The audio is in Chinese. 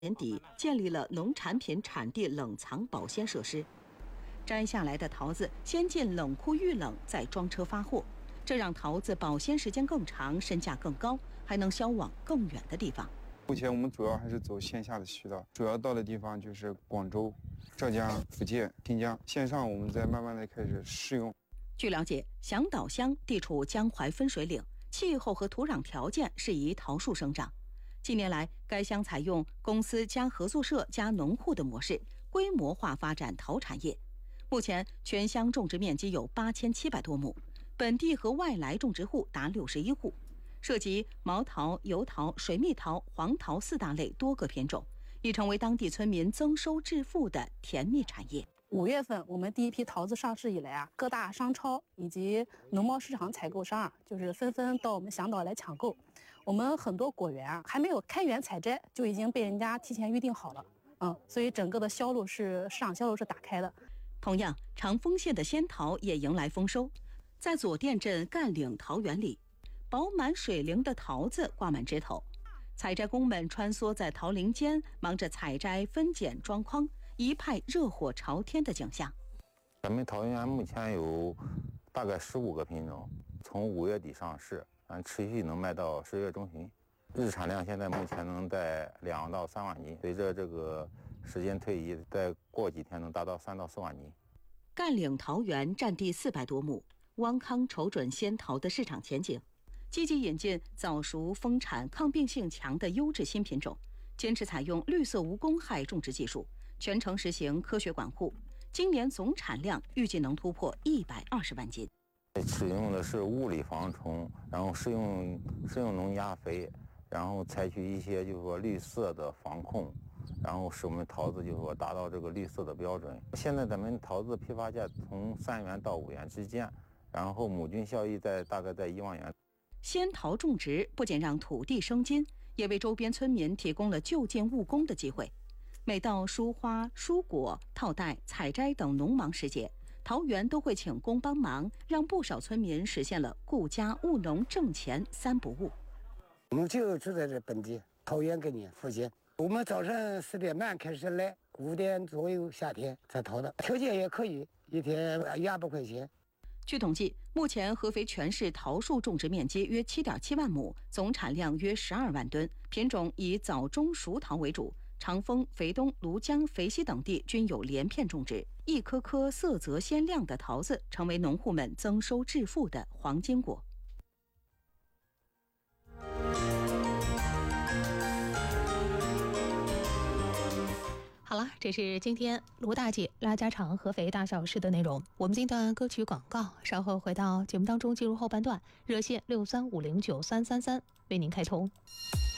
年底建立了农产品产地冷藏保鲜设施，摘下来的桃子先进冷库预冷，再装车发货，这让桃子保鲜时间更长，身价更高，还能销往更远的地方。 目前我们主要还是走线下的渠道，主要到的地方就是广州、浙江、福建、新疆。线上我们在慢慢的开始试用。 据了解，响岛乡地处江淮分水岭，气候和土壤条件适宜桃树生长。近年来，该乡采用公司加合作社加农户的模式，规模化发展桃产业。目前，全乡种植面积有8700多亩，本地和外来种植户达61户，涉及毛桃、油桃、水蜜桃、黄桃4大类多个品种，已成为当地村民增收致富的甜蜜产业。 5月份，我们第一批桃子上市以来各大商超以及农贸市场采购商就是纷纷到我们响岛来抢购。我们很多果园还没有开园采摘，就已经被人家提前预定好了。所以整个的市场销路是打开的。 同样，长丰县的仙桃也迎来丰收，在左店镇干岭桃园里，饱满水灵的桃子挂满枝头，采摘工们穿梭在桃林间，忙着采摘、分拣、装筐，一派热火朝天的景象。 咱们桃园目前有大概15个品种，从5月底上市，持续能卖到10月中旬。日产量现在目前能在2到3万斤，随着这个时间推移，再过几天能达到3到4万斤。 干岭桃园占地400多亩，汪康瞅准仙桃的市场前景，积极引进早熟、丰产、抗病性强的优质新品种，坚持采用绿色无公害种植技术，全程实行科学管护。今年总产量预计能突破120万斤。 使用的是物理防虫，然后施用农药肥，然后采取一些就是说绿色的防控，然后使我们桃子就是说达到这个绿色的标准。现在咱们桃子批发价从3元到5元之间，然后亩均效益大概在1万元。 仙桃种植不仅让土地生金，也为周边村民提供了就近务工的机会。每到疏花、疏果、套袋、采摘等农忙时节，桃园都会请工帮忙，让不少村民实现了顾家、务农、挣钱3不误。 我们就住在这本地桃园概念附近，我们早上4点半开始来，5点左右下田采桃的，条件也可以，一天200块钱。 据统计，目前合肥全市桃树种植面积约7.7万亩，总产量约12万吨，品种以早中熟桃为主。长丰、肥东、庐江、肥西等地均有连片种植，一颗颗色泽鲜亮的桃子成为农户们增收致富的黄金果。 好了，这是今天卢大姐拉家常合肥大小事的内容。我们进段歌曲广告，稍后回到节目当中，进入后半段，热线63509333为您开通。